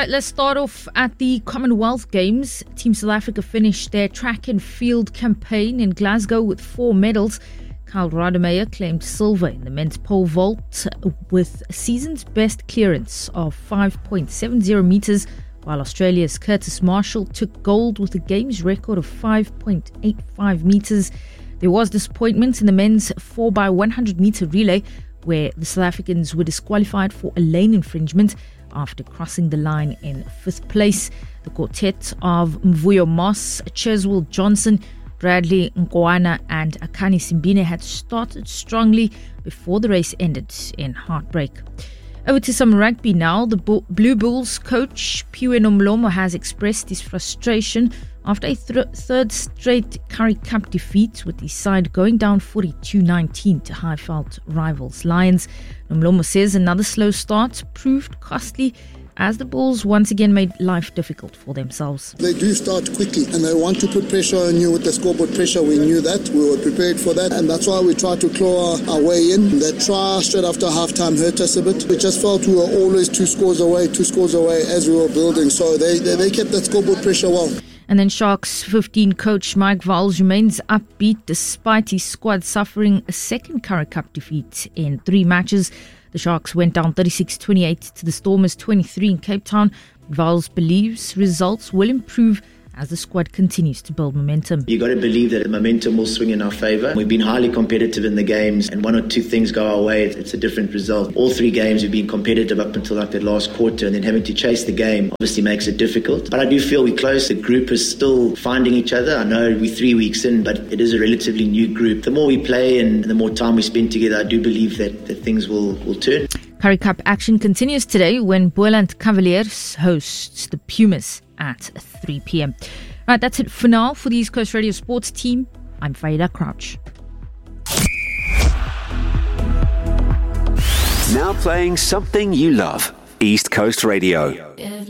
Right, let's start off at the Commonwealth Games. Team South Africa finished their track and field campaign in Glasgow with 4 medals. Kyle Rademacher claimed silver in the men's pole vault with season's best clearance of 5.70 metres, while Australia's Curtis Marshall took gold with a games record of 5.85 metres. There was disappointment in the men's 4x100 metre relay, where the South Africans were disqualified for a lane infringement after crossing the line in 5th place. The quartet of Mvuyo Moss, Cheswell Johnson, Bradley Nkwana and Akani Simbine had started strongly before the race ended in heartbreak. Over to some rugby now. The Blue Bulls coach Piwe Nomlomo has expressed his frustration after a third straight Currie Cup defeat, with his side going down 42-19 to high-felt rivals Lions. Nomlomo says another slow start proved costly as the Bulls once again made life difficult for themselves. They do start quickly and they want to put pressure on you with the scoreboard pressure. We knew that. We were prepared for that, and that's why we tried to claw our way in. That try straight after halftime hurt us a bit. We just felt we were always 2 scores away as we were building. So they kept that scoreboard pressure well. And then Sharks 15 coach Mike Vals remains upbeat despite his squad suffering a second Currie Cup defeat in 3 matches. The Sharks went down 36-28 to the Stormers 23 in Cape Town. Vals believes results will improve as the squad continues to build momentum. You got to believe that the momentum will swing in our favour. We've been highly competitive in the games, and 1 or 2 things go our way, it's a different result. All 3 games we've been competitive up until like the last quarter, and then having to chase the game obviously makes it difficult. But I do feel we're close. The group is still finding each other. I know we're 3 weeks in, but it is a relatively new group. The more we play and the more time we spend together, I do believe that things will turn. Currie Cup action continues today when Boland Cavaliers hosts the Pumas at 3 p.m. Right, that's it for now for the East Coast Radio Sports team. I'm Faida Crouch. Now playing something you love. East Coast Radio.